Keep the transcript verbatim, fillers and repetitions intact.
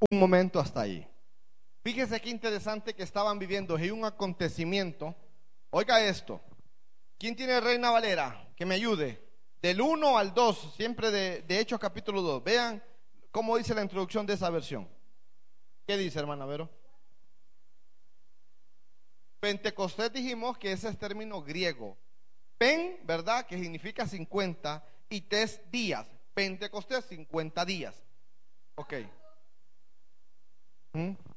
un momento hasta ahí. Fíjese qué interesante que estaban viviendo en un acontecimiento. Oiga esto. ¿Quién tiene Reina Valera? Que me ayude. Del uno al dos, siempre de, de Hechos capítulo dos. Vean cómo dice la introducción de esa versión. ¿Qué dice, hermana Vero? Pentecostés dijimos que ese es término griego. Pen, ¿verdad? Que significa cincuenta, y tes días. Pentecostés, cincuenta días. Ok. ¿Mm?